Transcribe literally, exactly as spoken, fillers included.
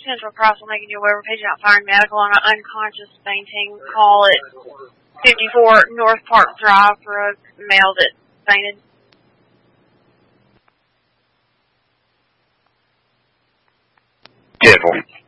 Central Crossing making you aware we're paging out fire and medical on an unconscious fainting call at fifty-four North Park Drive for a male that fainted. Ten four.